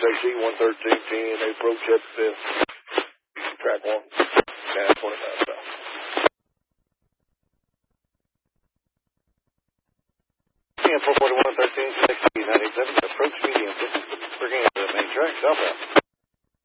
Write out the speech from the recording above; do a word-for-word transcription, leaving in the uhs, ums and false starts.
X E one thirteen ten, they approach at fifth. Track one, gas twenty-five south. four forty-one thirteen, X E nine eight seven, approach medium, fifty per game to the main track, southbound.